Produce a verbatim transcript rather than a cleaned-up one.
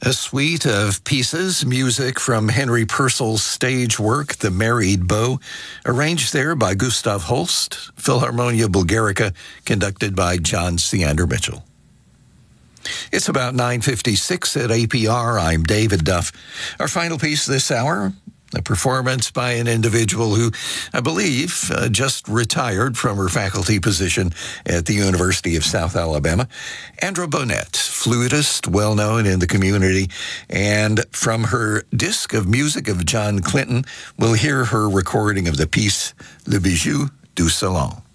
A suite of pieces, music from Henry Purcell's stage work, The Married Bow, arranged there by Gustav Holst, Philharmonia Bulgarica, conducted by John Seander Mitchell. It's about nine fifty-six at A P R. I'm David Duff. Our final piece this hour, a performance by an individual who, I believe, uh, just retired from her faculty position at the University of South Alabama. Andra Bonnet, flutist, well-known in the community, and from her disc of music of John Clinton, we'll hear her recording of the piece Le Bijou du Salon.